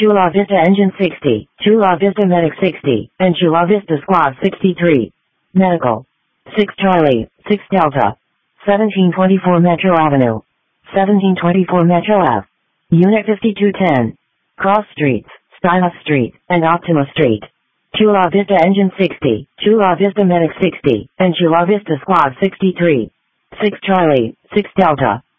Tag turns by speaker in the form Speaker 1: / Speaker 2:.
Speaker 1: Chula Vista Engine 60, Chula Vista Medic 60, and Chula Vista Squad 63. Medical. 6 Charlie, 6 Delta. 1724 Metro Avenue. 1724 Metro Ave. Unit 5210. Cross Streets, Stylus Street, and Optima Street. Chula Vista Engine 60, Chula Vista Medic 60, and Chula Vista Squad 63. 6 Charlie, 6 Delta.